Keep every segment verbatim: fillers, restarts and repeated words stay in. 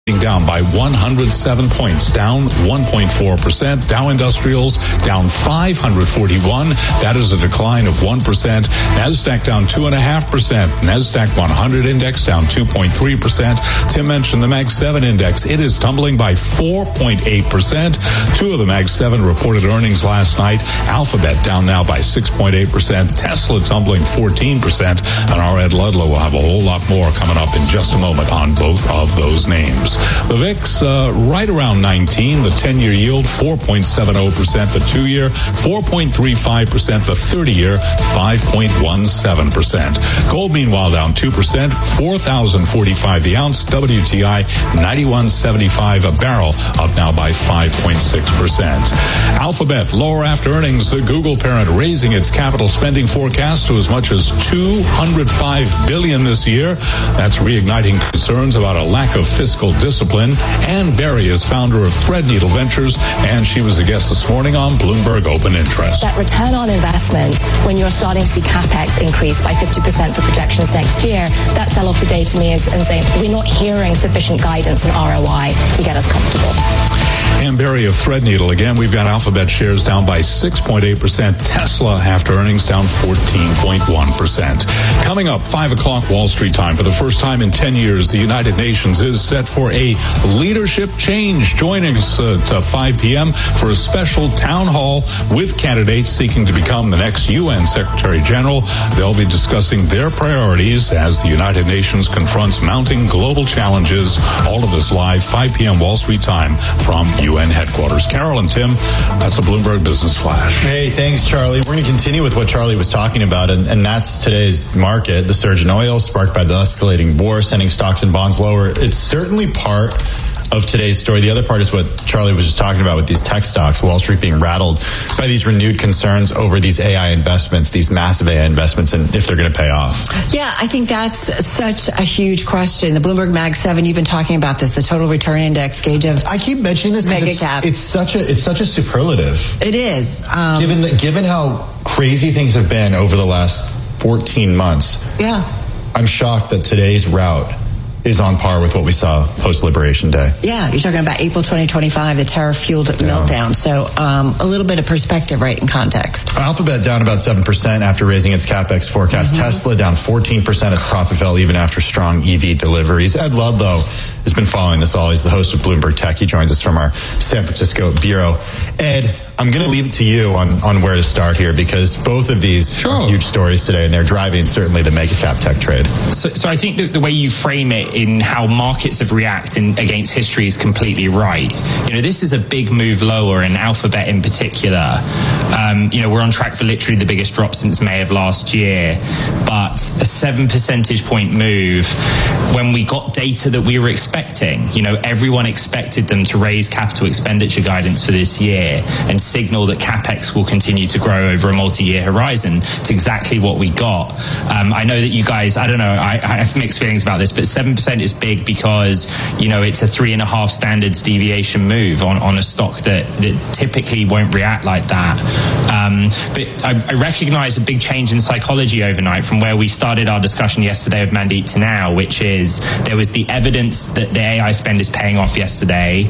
down by one hundred seven points, down one point four percent. Dow Industrials down five hundred forty-one. That is a decline of one percent. NASDAQ down two point five percent. NASDAQ one hundred index down two point three percent. Tim mentioned the Mag seven index. It is tumbling by four point eight percent. Two of the Mag seven reported earnings last night. Alphabet down now by six point eight percent. Tesla tumbling fourteen percent. And our Ed Ludlow will have a whole lot more coming up in just a moment on both of those names. The V I X uh, right around nineteen. The ten-year yield four point seven zero percent. The two-year four point three five percent. The thirty-year five point one seven percent. Gold meanwhile down two percent. four thousand forty-five the ounce. W T I ninety-one seventy-five a barrel, up now by five point six percent. Alphabet lower after earnings. The Google parent raising its capital spending forecast to as much as two hundred five billion dollars this year. That's reigniting concerns about a lack of fiscal discipline. Ann Berry is founder of Threadneedle Ventures, and she was a guest this morning on Bloomberg Open Interest. That return on investment, when you're starting to see capex increase by fifty percent for projections next year, that sell-off today to me is and saying we're not hearing sufficient guidance on R O I to get us comfortable. Ann Berry of Threadneedle. Again, we've got Alphabet shares down by six point eight percent. Tesla after earnings down fourteen point one percent. Coming up, five o'clock Wall Street time. For the first time in ten years, the United Nations is set for a leadership change. Joining us at five p.m. for a special town hall with candidates seeking to become the next U N Secretary General. They'll be discussing their priorities as the United Nations confronts mounting global challenges. All of this live, five p.m. Wall Street time from U N headquarters. Carol and Tim, that's a Bloomberg Business Flash. Hey, thanks, Charlie. We're going to continue with what Charlie was talking about, and, and that's today's market. The surge in oil sparked by the escalating war, sending stocks and bonds lower. It's certainly part of today's story. The other part is what Charlie was just talking about with these tech stocks, Wall Street being rattled by these renewed concerns over these A I investments, these massive A I investments, and if they're going to pay off. Yeah, I think that's such a huge question. The Bloomberg Mag seven, you've been talking about this, the total return index gauge of I keep mentioning this because it's, it's such a it's such a superlative. It is. Um, given the, given how crazy things have been over the last fourteen months. Yeah. I'm shocked that today's route is on par with what we saw post-Liberation Day. Yeah, you're talking about April twenty twenty-five, the terror-fueled yeah. meltdown. So um, a little bit of perspective, right, in context. Alphabet down about seven percent after raising its CapEx forecast. Mm-hmm. Tesla down fourteen percent as profit fell even after strong E V deliveries. Ed Ludlow has been following this all. He's the host of Bloomberg Tech. He joins us from our San Francisco bureau. Ed, I'm going to leave it to you on, on where to start here, because both of these sure. are huge stories today, and they're driving certainly the mega cap tech trade. So, so I think that the way you frame it in how markets have reacted against history is completely right. You know, this is a big move lower, and Alphabet in particular. Um, you know, we're on track for literally the biggest drop since May of last year, but a seven percentage point move when we got data that we were expecting. You know, everyone expected them to raise capital expenditure guidance for this year and signal that capex will continue to grow over a multi-year horizon. It's exactly what we got. Um, I know that you guys, I don't know, I, I have mixed feelings about this, but seven percent is big because, you know, it's a three and a half standards deviation move on, on a stock that, that typically won't react like that. Um, but I, I recognize a big change in psychology overnight from where we started our discussion yesterday with Mandeep to now, which is there was the evidence that the A I spend is paying off yesterday.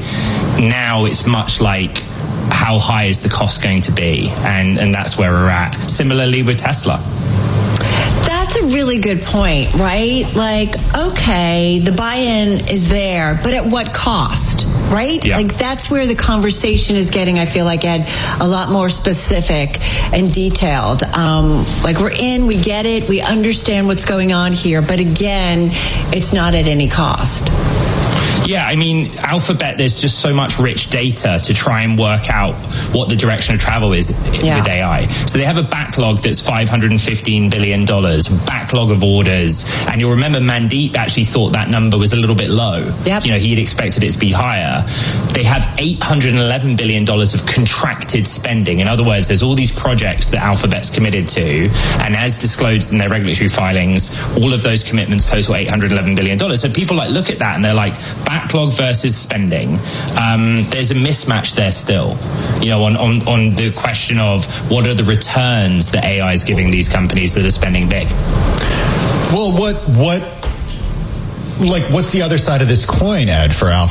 Now it's much like, how high is the cost going to be? And, and that's where we're at. Similarly with Tesla. That's a really good point, right? Like, okay, the buy-in is there, but at what cost, right? Yeah. Like, that's where the conversation is getting, I feel like, Ed, a lot more specific and detailed. Um, like, we're in, we get it, we understand what's going on here, but again, it's not at any cost. Yeah, I mean, Alphabet, there's just so much rich data to try and work out what the direction of travel is yeah. with A I. So they have a backlog that's five hundred fifteen billion dollars, backlog of orders. And you'll remember Mandeep actually thought that number was a little bit low. Yep. You know, he'd expected it to be higher. They have eight hundred eleven billion dollars of contracted spending. In other words, there's all these projects that Alphabet's committed to. And as disclosed in their regulatory filings, all of those commitments total eight hundred eleven billion dollars. So people like look at that and they're like, backlog versus spending. Um, there's a mismatch there still, you know, on, on, on the question of what are the returns that A I is giving these companies that are spending big. Well, what what like, what's the other side of this coin, Ed, for Alphabet?